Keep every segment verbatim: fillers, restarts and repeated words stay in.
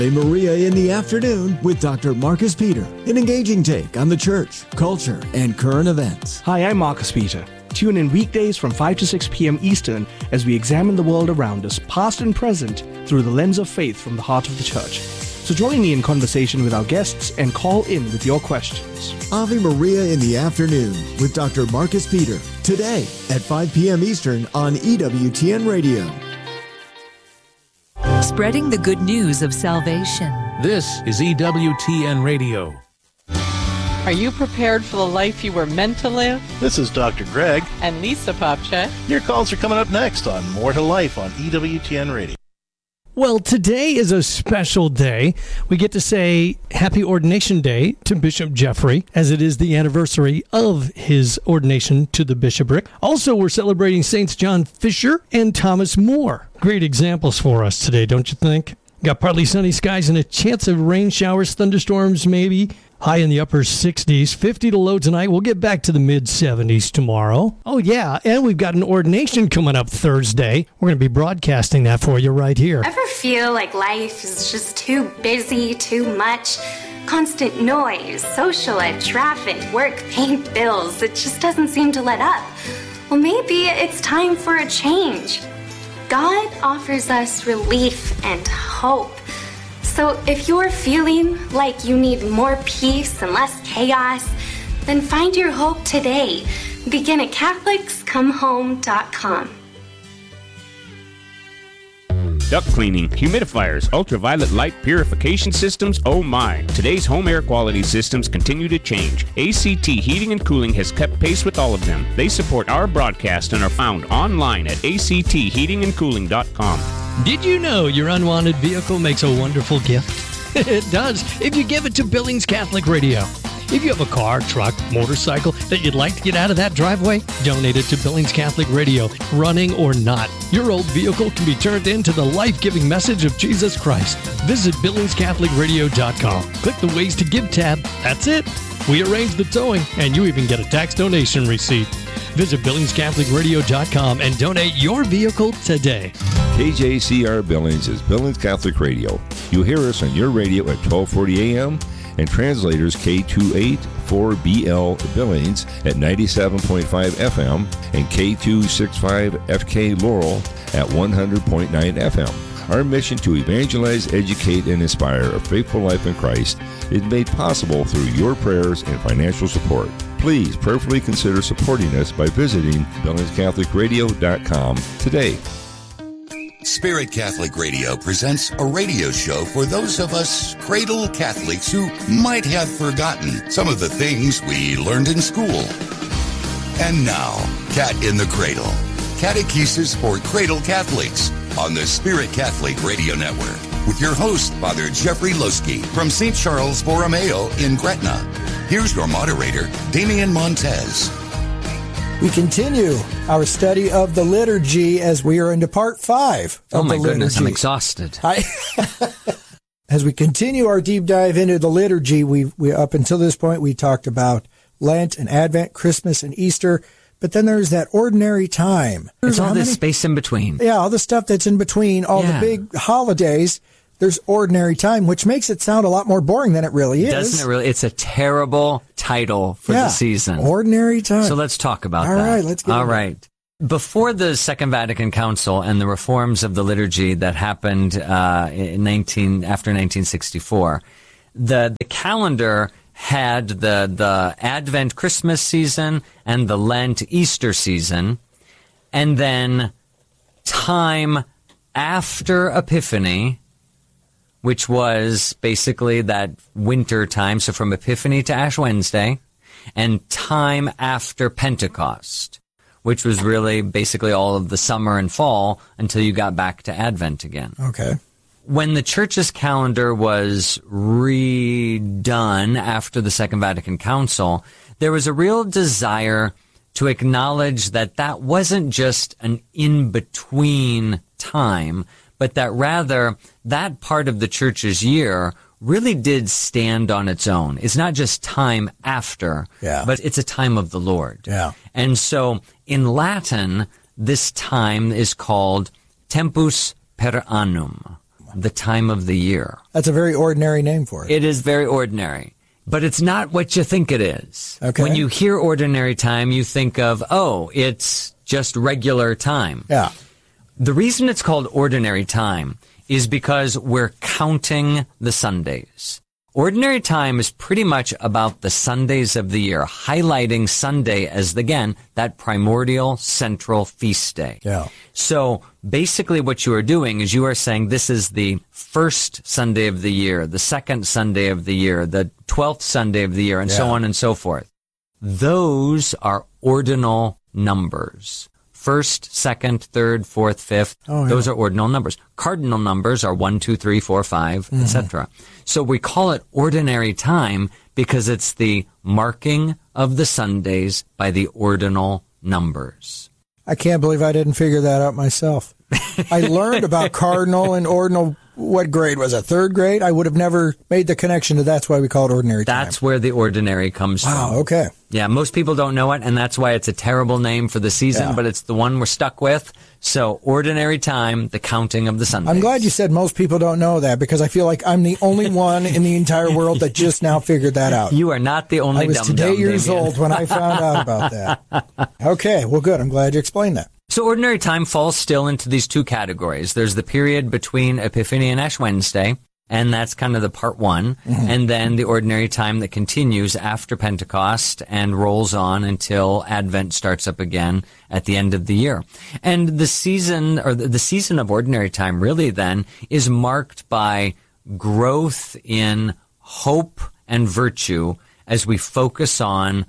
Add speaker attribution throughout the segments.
Speaker 1: Maria in the afternoon with Doctor Marcus Peter, an engaging take on the church, culture, and current events.
Speaker 2: Hi, I'm Marcus Peter. Tune in weekdays from five to six p.m. Eastern as we examine the world around us, past and present, through the lens of faith from the heart of the church. So join me in conversation with our guests and call in with your questions.
Speaker 1: Ave Maria in the afternoon with Doctor Marcus Peter, today at five p.m. Eastern on E W T N Radio.
Speaker 3: Spreading the good news of salvation.
Speaker 4: This is E W T N Radio.
Speaker 5: Are you prepared for the life you were meant to live?
Speaker 6: This is Doctor Greg.
Speaker 5: And Lisa Popchet.
Speaker 6: Your calls are coming up next on More to Life on E W T N Radio.
Speaker 7: Well, today is a special day. We get to say Happy Ordination Day to Bishop Jeffrey, as it is the anniversary of his ordination to the bishopric. Also, we're celebrating Saints John Fisher and Thomas More. Great examples for us today, don't you think? Got partly sunny skies and a chance of rain showers, thunderstorms maybe. High in the upper sixties, fifty to low tonight. We'll get back to the mid seventies tomorrow. Oh, yeah, and we've got an ordination coming up Thursday. We're going to be broadcasting that for you right here.
Speaker 8: Ever feel like life is just too busy, too much? Constant noise, social ed, traffic, work, paying bills. It just doesn't seem to let up. Well, maybe it's time for a change. God offers us relief and hope. So if you're feeling like you need more peace and less chaos, then find your hope today. Begin at Catholics Come Home dot com.
Speaker 9: Duct cleaning, humidifiers, ultraviolet light purification systems, oh my. Today's home air quality systems continue to change. A C T Heating and Cooling has kept pace with all of them. They support our broadcast and are found online at A C T heating and cooling dot com.
Speaker 7: Did you know your unwanted vehicle makes a wonderful gift? It does, if you give it to Billings Catholic Radio. If you have a car, truck, motorcycle that you'd like to get out of that driveway, donate it to Billings Catholic Radio, running or not. Your old vehicle can be turned into the life-giving message of Jesus Christ. Visit Billings Catholic Radio dot com. Click the Ways to Give tab. That's it. We arrange the towing, and you even get a tax donation receipt. Visit Billings Catholic Radio dot com and donate your vehicle today.
Speaker 10: K J C R Billings is Billings Catholic Radio. You hear us on your radio at twelve forty a.m. and translators K two eighty-four B L Billings at ninety-seven point five F M and K two sixty-five F K Laurel at one hundred point nine F M. Our mission to evangelize, educate, and inspire a faithful life in Christ is made possible through your prayers and financial support. Please prayerfully consider supporting us by visiting Billings Catholic Radio dot com today.
Speaker 11: Spirit Catholic Radio presents a radio show for those of us cradle Catholics who might have forgotten some of the things we learned in school. And now, Cat in the Cradle, Catechesis for Cradle Catholics on the Spirit Catholic Radio Network with your host, Father Jeffrey Loski from Saint Charles Borromeo in Gretna. Here's your moderator, Damian Montez.
Speaker 12: We continue our study of the liturgy as we are into part five of
Speaker 13: oh my
Speaker 12: the
Speaker 13: goodness,
Speaker 12: liturgy.
Speaker 13: I'm exhausted.
Speaker 12: I, as we continue our deep dive into the liturgy, we we up until this point we talked about Lent and Advent, Christmas and Easter, but then there's that ordinary time.
Speaker 13: There's all
Speaker 12: How
Speaker 13: this
Speaker 12: many?
Speaker 13: space in between.
Speaker 12: Yeah, all the stuff that's in between, all
Speaker 13: Yeah.
Speaker 12: the big holidays. There's ordinary time, which makes it sound a lot more boring than it really is.
Speaker 13: Doesn't it really? It's a terrible title for
Speaker 12: Yeah,
Speaker 13: the season.
Speaker 12: Ordinary time.
Speaker 13: So let's talk about
Speaker 12: All
Speaker 13: that.
Speaker 12: right, let's get
Speaker 13: All
Speaker 12: into it.
Speaker 13: right. Before the Second Vatican Council and the reforms of the liturgy that happened uh, in nineteen after nineteen sixty-four, the the calendar had the the Advent Christmas season and the Lent Easter season, and then time after Epiphany, which was basically that winter time, so from Epiphany to Ash Wednesday, and time after Pentecost, which was really basically all of the summer and fall until you got back to Advent again.
Speaker 12: Okay.
Speaker 13: When the Church's calendar was redone after the Second Vatican Council, there was a real desire to acknowledge that that wasn't just an in-between time, but that rather that part of the Church's year really did stand on its own. It's not just time after,
Speaker 12: Yeah.
Speaker 13: but it's a time of the Lord.
Speaker 12: Yeah.
Speaker 13: And so in Latin, this time is called tempus per annum, the time of the year.
Speaker 12: That's a very ordinary name for it.
Speaker 13: It is very ordinary, but it's not what you think it is.
Speaker 12: Okay.
Speaker 13: When you hear ordinary time, you think of, oh, it's just regular time.
Speaker 12: Yeah.
Speaker 13: The reason it's called ordinary time is because we're counting the Sundays. Ordinary time is pretty much about the Sundays of the year, highlighting Sunday as, again, that primordial central feast day.
Speaker 12: Yeah.
Speaker 13: So basically what you are doing is you are saying this is the first Sunday of the year, the second Sunday of the year, the twelfth Sunday of the year, and
Speaker 12: Yeah.
Speaker 13: so on and so forth. Those are ordinal numbers. First, second, third, fourth, fifth.
Speaker 12: Oh, yeah.
Speaker 13: Those are ordinal numbers. Cardinal numbers are one, two, three, four, five,
Speaker 12: Mhm.
Speaker 13: et cetera. So we call it ordinary time because it's the marking of the Sundays by the ordinal numbers.
Speaker 12: I can't believe I didn't figure that out myself. I learned about cardinal and ordinal. What grade was it? Third grade? I would have never made the connection to that's why we call it ordinary time.
Speaker 13: That's where the ordinary comes
Speaker 12: Wow,
Speaker 13: from.
Speaker 12: okay.
Speaker 13: Yeah, most people don't know it, and that's why it's a terrible name for the season,
Speaker 12: Yeah.
Speaker 13: but it's the one we're stuck with. So, ordinary time, the counting of the Sundays.
Speaker 12: I'm glad you said most people don't know that because I feel like I'm the only one in the entire world that just now figured that out.
Speaker 13: You are not the only
Speaker 12: I was
Speaker 13: dum-dum,
Speaker 12: today years
Speaker 13: Damien.
Speaker 12: old when I found out about that. Okay, well, good. I'm glad you explained that.
Speaker 13: So ordinary time falls still into these two categories. There's the period between Epiphany and Ash Wednesday, and that's kind of the part one.
Speaker 12: Mhm.
Speaker 13: And then the ordinary time that continues after Pentecost and rolls on until Advent starts up again at the end of the year. And the season, or the the season of ordinary time really then is marked by growth in hope and virtue as we focus on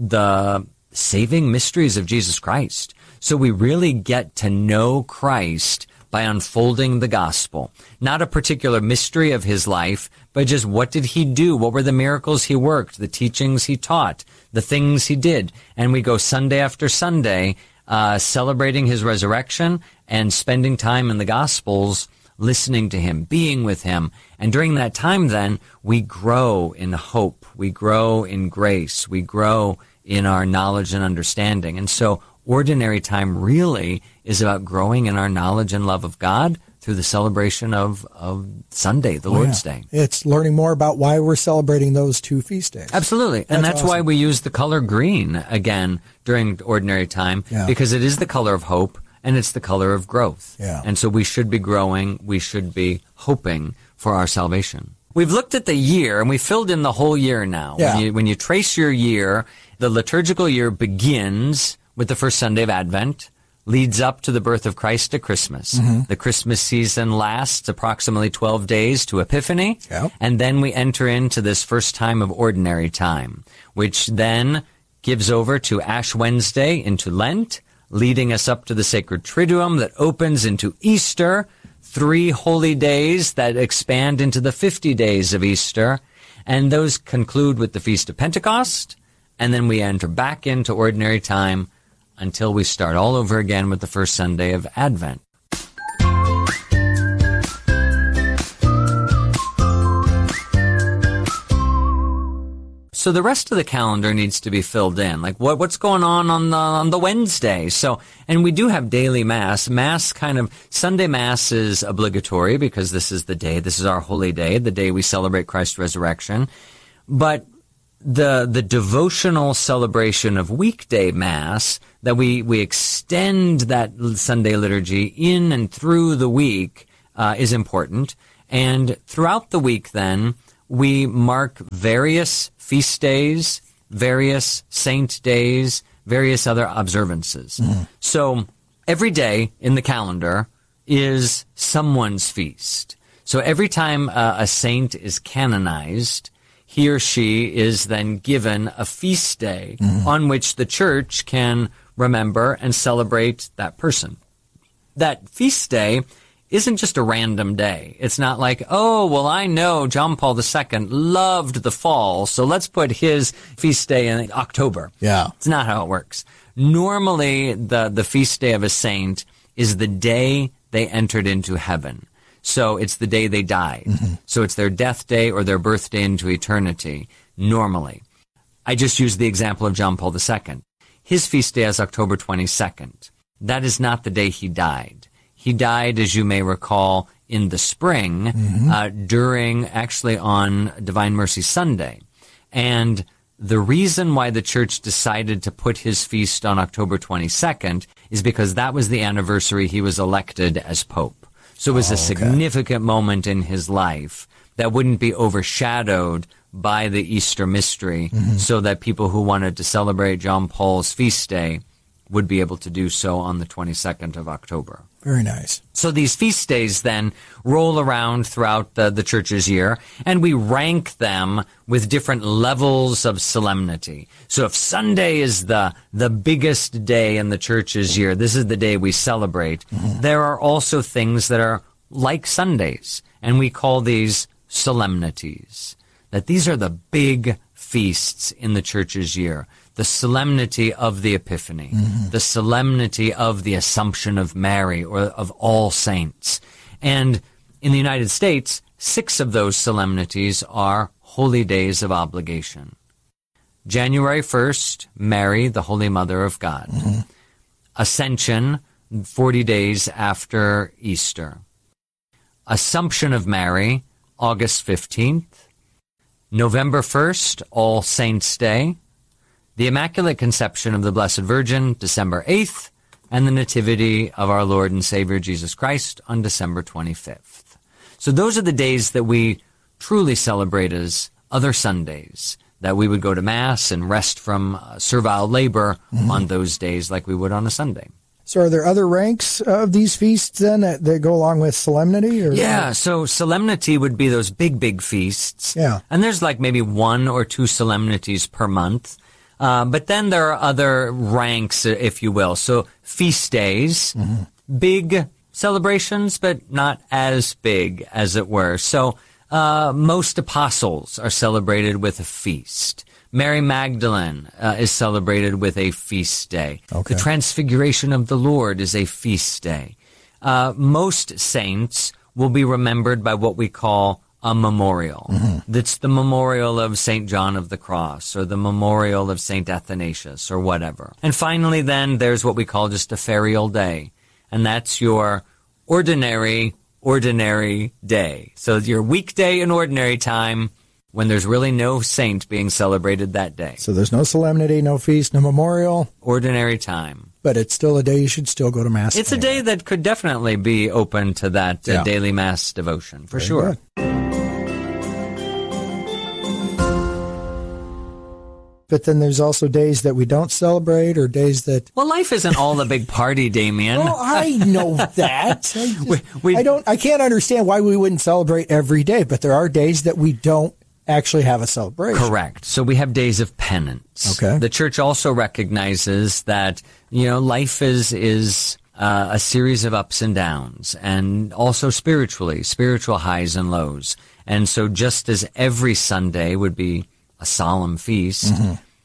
Speaker 13: the saving mysteries of Jesus Christ. So we really get to know Christ by unfolding the gospel. Not a particular mystery of his life, but just what did he do? What were the miracles he worked? The teachings he taught? The things he did? And we go Sunday after Sunday, uh, celebrating his resurrection and spending time in the gospels, listening to him, being with him. And during that time then, we grow in hope. We grow in grace. We grow in our knowledge and understanding. And so ordinary time really is about growing in our knowledge and love of God through the celebration of, of Sunday, the
Speaker 12: Oh,
Speaker 13: Lord's
Speaker 12: yeah.
Speaker 13: Day.
Speaker 12: It's learning more about why we're celebrating those two feast days.
Speaker 13: Absolutely. And that's,
Speaker 12: That's
Speaker 13: why
Speaker 12: awesome.
Speaker 13: we use the color green again during ordinary time,
Speaker 12: Yeah.
Speaker 13: because it is the color of hope and it's the color of growth.
Speaker 12: Yeah.
Speaker 13: And so we should be growing, we should be hoping for our salvation. We've looked at the year and we filled in the whole year now.
Speaker 12: Yeah.
Speaker 13: When you, when you trace your year, the liturgical year begins with the first Sunday of Advent, leads up to the birth of Christ at Christmas.
Speaker 12: Mhm.
Speaker 13: The Christmas season lasts approximately twelve days to Epiphany,
Speaker 12: Yeah.
Speaker 13: and then we enter into this first time of ordinary time, which then gives over to Ash Wednesday into Lent, leading us up to the Sacred Triduum that opens into Easter, three holy days that expand into the fifty days of Easter, and those conclude with the Feast of Pentecost, and then we enter back into ordinary time until we start all over again with the first Sunday of Advent. So the rest of the calendar needs to be filled in. Like what what's going on on the on the Wednesday? So, and we do have daily mass. Mass kind of Sunday mass is obligatory because this is the day. This is our holy day, the day we celebrate Christ's resurrection. But the the devotional celebration of weekday mass, that we we extend that Sunday liturgy in and through the week, uh, is important. And throughout the week, then we mark various feast days, various saint days, various other observances.
Speaker 12: Mhm.
Speaker 13: So every day in the calendar is someone's feast. So every time uh, a saint is canonized, he or she is then given a feast day
Speaker 12: Mhm.
Speaker 13: on which the church can remember and celebrate that person. That feast day isn't just a random day. It's not like, oh, well, I know John Paul the Second loved the fall, so let's put his feast day in October.
Speaker 12: Yeah.
Speaker 13: It's not how it works. Normally, the, the feast day of a saint is the day they entered into heaven. So it's the day they died.
Speaker 12: Mhm.
Speaker 13: So it's their death day or their birthday into eternity, normally. I just used the example of John Paul the Second. His feast day is October twenty-second. That is not the day he died. He died, as you may recall, in the spring
Speaker 12: Mm-hmm.
Speaker 13: uh, during, actually on Divine Mercy Sunday. And the reason why the church decided to put his feast on October twenty-second is because that was the anniversary he was elected as Pope. So it was
Speaker 12: Oh,
Speaker 13: a
Speaker 12: okay.
Speaker 13: significant moment in his life that wouldn't be overshadowed by the Easter mystery,
Speaker 12: Mhm.
Speaker 13: so that people who wanted to celebrate John Paul's feast day would be able to do so on the twenty-second of October.
Speaker 12: Very nice.
Speaker 13: So these feast days then roll around throughout the, the church's year, and we rank them with different levels of solemnity. So if Sunday is the, the biggest day in the church's year, this is the day we celebrate, there are also things that are like Sundays, and we call these solemnities. That these are the big feasts in the church's year. The solemnity of the Epiphany,
Speaker 12: Mm-hmm.
Speaker 13: the solemnity of the Assumption of Mary or of All Saints. And in the United States, six of those solemnities are holy days of obligation. January first, Mary, the Holy Mother of God.
Speaker 12: Mm-hmm.
Speaker 13: Ascension, forty days after Easter. Assumption of Mary, August fifteenth. November first, All Saints' Day. The Immaculate Conception of the Blessed Virgin, December eighth, and the Nativity of our Lord and Savior Jesus Christ on December twenty-fifth. So those are the days that we truly celebrate as other Sundays, that we would go to Mass and rest from uh, servile labor
Speaker 12: Mhm.
Speaker 13: on those days like we would on a Sunday.
Speaker 12: So are there other ranks of these feasts then that, that go along with solemnity? Or
Speaker 13: Yeah, so solemnity would be those big, big feasts.
Speaker 12: Yeah.
Speaker 13: And there's like maybe one or two solemnities per month. Uh, but then there are other ranks, uh, if you will. So feast days, big celebrations, but not as big, as it were. So uh, most apostles are celebrated with a feast. Mary Magdalene uh, is celebrated with a feast day.
Speaker 12: Okay.
Speaker 13: The Transfiguration of the Lord is a feast day. Uh, most saints will be remembered by what we call a memorial. That's the memorial of Saint John of the Cross, or the memorial of Saint Athanasius, or whatever. And finally, then, there's what we call just a ferial day, and that's your ordinary, ordinary day. So your weekday in ordinary time, when there's really no saint being celebrated that day.
Speaker 12: So there's no solemnity, no feast, no memorial.
Speaker 13: Ordinary time.
Speaker 12: But it's still a day you should still go to Mass.
Speaker 13: It's a day that could definitely be open to that uh,
Speaker 12: Yeah.
Speaker 13: daily Mass devotion, for
Speaker 12: Very
Speaker 13: sure.
Speaker 12: good. But then there's also days that we don't celebrate, or days that...
Speaker 13: Well, life isn't all a big party, Damien.
Speaker 12: Oh, I know that. I, just-
Speaker 13: We- we-
Speaker 12: I don't. I can't understand why we wouldn't celebrate every day. But there are days that we don't actually have a celebration.
Speaker 13: Correct. So we have days of penance.
Speaker 12: Okay.
Speaker 13: The church also recognizes that, you know, life is is uh, a series of ups and downs, and also spiritually, spiritual highs and lows. And so just as every Sunday would be a solemn feast,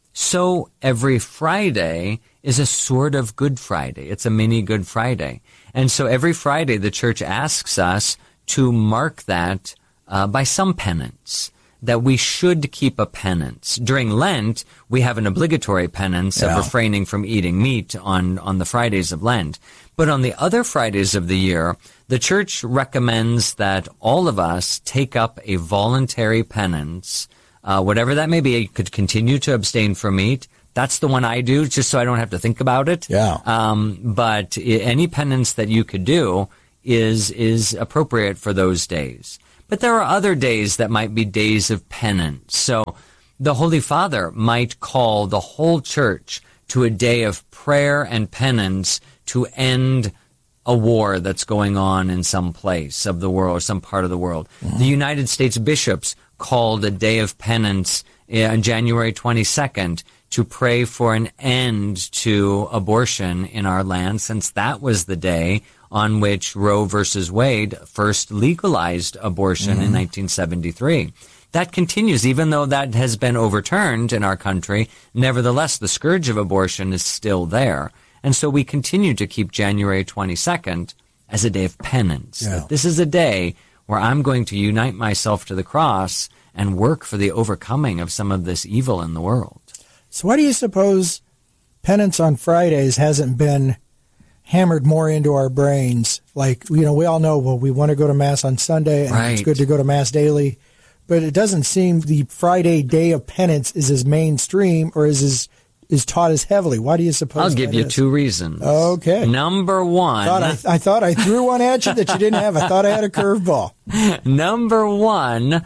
Speaker 13: so every Friday is a sort of Good Friday. It's a mini Good Friday. And so every Friday the church asks us to mark that uh, by some penance, that we should keep a penance. During Lent, we have an obligatory penance
Speaker 12: Yeah.
Speaker 13: of refraining from eating meat on, on the Fridays of Lent. But on the other Fridays of the year, the church recommends that all of us take up a voluntary penance, uh, whatever that may be. You could continue to abstain from meat. That's the one I do, just so I don't have to think about it.
Speaker 12: Yeah.
Speaker 13: Um, but I- any penance that you could do is is appropriate for those days. But there are other days that might be days of penance. So the Holy Father might call the whole church to a day of prayer and penance to end a war that's going on in some place of the world, or some part of the world. The United States bishops called a day of penance on January twenty-second to pray for an end to abortion in our land, since that was the day on which Roe versus Wade first legalized abortion in nineteen seventy-three. That continues, even though that has been overturned in our country. Nevertheless, the scourge of abortion is still there. And so we continue to keep January twenty-second as a day of penance.
Speaker 12: Yeah.
Speaker 13: That this is a day where I'm going to unite myself to the cross and work for the overcoming of some of this evil in the world.
Speaker 12: So why do you suppose penance on Fridays hasn't been hammered more into our brains. Like, you know, we all know, well, we want to go to Mass on Sunday, and
Speaker 13: Right.
Speaker 12: it's good to go to Mass daily. But it doesn't seem the Friday day of penance is as mainstream or is as is taught as heavily. Why do you suppose
Speaker 13: I'll give
Speaker 12: that
Speaker 13: you
Speaker 12: is?
Speaker 13: two reasons.
Speaker 12: Okay.
Speaker 13: Number one.
Speaker 12: Thought I, I thought I threw one at you that you didn't have. I thought I had a curveball.
Speaker 13: Number one,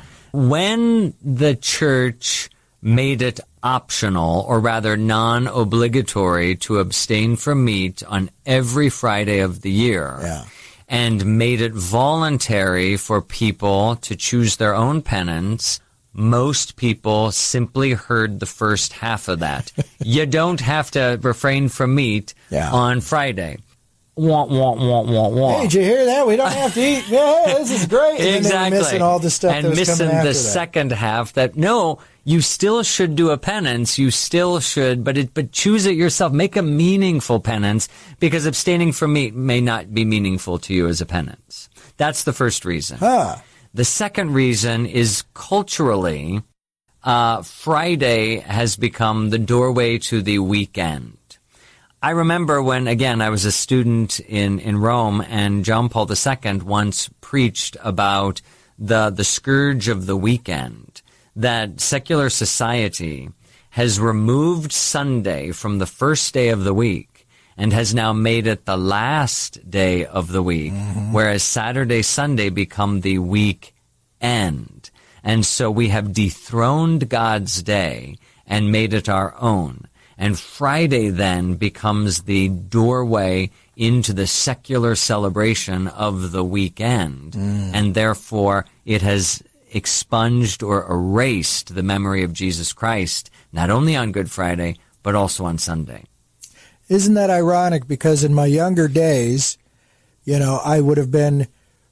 Speaker 13: when the church made it optional, or rather non-obligatory, to abstain from meat on every Friday of the year,
Speaker 12: Yeah.
Speaker 13: and made it voluntary for people to choose their own penance, most people simply heard the first half of that. You don't have to refrain from meat
Speaker 12: Yeah.
Speaker 13: on Friday. Wah, wah, wah, wah, wah.
Speaker 12: Hey, did you hear that? We don't have to eat. Yeah, this is great. And then they were
Speaker 13: Exactly.
Speaker 12: missing all the stuff
Speaker 13: and
Speaker 12: that was
Speaker 13: missing
Speaker 12: coming after
Speaker 13: the
Speaker 12: that.
Speaker 13: second half that, no, you still should do a penance. You still should, but it, but choose it yourself. Make a meaningful penance, because abstaining from meat may not be meaningful to you as a penance. That's the first reason.
Speaker 12: Huh.
Speaker 13: The second reason is culturally, uh, Friday has become the doorway to the weekend. I remember when, again, I was a student in, in Rome, and John Paul the Second once preached about the, the scourge of the weekend, that secular society has removed Sunday from the first day of the week and has now made it the last day of the week, mm-hmm. whereas Saturday, Sunday become the weekend. And so we have dethroned God's day and made it our own. And Friday then becomes the doorway into the secular celebration of the weekend. Mm. And therefore, it has expunged or erased the memory of Jesus Christ, not only on Good Friday, but also on Sunday.
Speaker 12: Isn't that ironic? Because in my younger days, you know, I would have been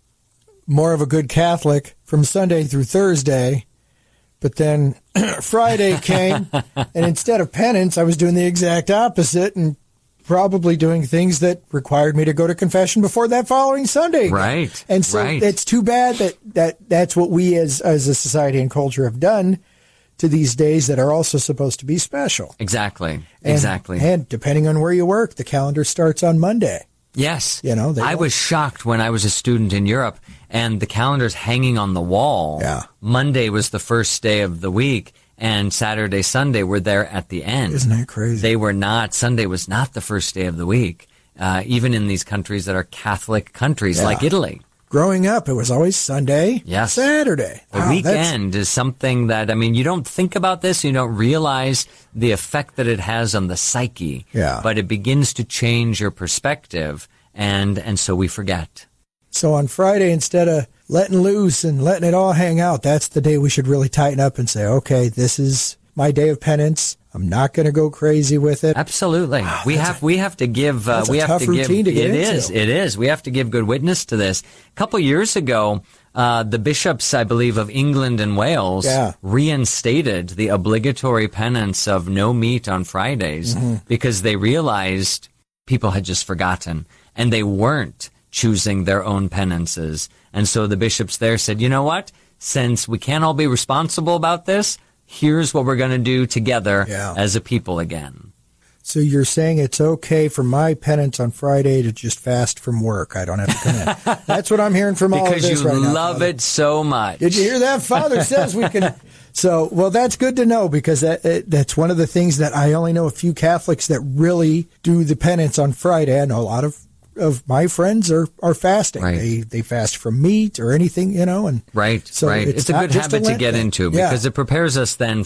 Speaker 12: more of a good Catholic from Sunday through Thursday. But then Friday came, and instead of penance, I was doing the exact opposite and probably doing things that required me to go to confession before that following Sunday.
Speaker 13: Right.
Speaker 12: And so
Speaker 13: right.
Speaker 12: it's too bad that, that that's what we as, as a society and culture have done to these days that are also supposed to be special.
Speaker 13: Exactly.
Speaker 12: And,
Speaker 13: exactly.
Speaker 12: And depending on where you work, the calendar starts on Monday.
Speaker 13: Yes.
Speaker 12: You know,
Speaker 13: I
Speaker 12: don't.
Speaker 13: was shocked when I was a student in Europe and the calendar's hanging on the wall.
Speaker 12: Yeah.
Speaker 13: Monday was the first day of the week, and Saturday, Sunday were there at the end.
Speaker 12: Isn't that crazy?
Speaker 13: They were not. Sunday was not the first day of the week, uh, even in these countries that are Catholic countries
Speaker 12: Yeah.
Speaker 13: like Italy.
Speaker 12: Growing up, it was always Sunday,
Speaker 13: Yes.
Speaker 12: Saturday.
Speaker 13: The
Speaker 12: Wow,
Speaker 13: weekend is something that, I mean, you don't think about this, you don't realize the effect that it has on the psyche.
Speaker 12: Yeah.
Speaker 13: But it begins to change your perspective, and, and so we forget.
Speaker 12: So on Friday, instead of letting loose and letting it all hang out, that's the day we should really tighten up and say, okay, this is my day of penance. I'm not going to go crazy with it.
Speaker 13: Absolutely.
Speaker 12: Wow,
Speaker 13: we have
Speaker 12: a,
Speaker 13: we have to give uh,
Speaker 12: that's a
Speaker 13: we have
Speaker 12: tough
Speaker 13: to give
Speaker 12: routine to get
Speaker 13: it
Speaker 12: into.
Speaker 13: is it is we have to give good witness to this. A couple years ago, uh, the bishops, I believe, of England and Wales
Speaker 12: Yeah.
Speaker 13: reinstated the obligatory penance of no meat on Fridays
Speaker 12: Mm-hmm.
Speaker 13: because they realized people had just forgotten and they weren't choosing their own penances. And so the bishops there said, you know what? Since we can't all be responsible about this, here's what we're going to do together
Speaker 12: Yeah.
Speaker 13: as a people again.
Speaker 12: So you're saying it's okay for my penance on Friday to just fast from work. I don't have to come in. That's what I'm hearing from all of
Speaker 13: Because
Speaker 12: this
Speaker 13: you
Speaker 12: right now,
Speaker 13: love
Speaker 12: Father.
Speaker 13: it so much.
Speaker 12: Did you hear that? Father says we can. So, well, that's good to know because that it, that's one of the things that I only know a few Catholics that really do the penance on Friday. I know a lot of of my friends are, are fasting.
Speaker 13: Right.
Speaker 12: They they fast from meat or anything, you know. And
Speaker 13: Right,
Speaker 12: so
Speaker 13: right.
Speaker 12: It's,
Speaker 13: It's a
Speaker 12: not
Speaker 13: good
Speaker 12: just
Speaker 13: habit to
Speaker 12: Lent
Speaker 13: get
Speaker 12: thing.
Speaker 13: into
Speaker 12: Yeah.
Speaker 13: because it prepares us then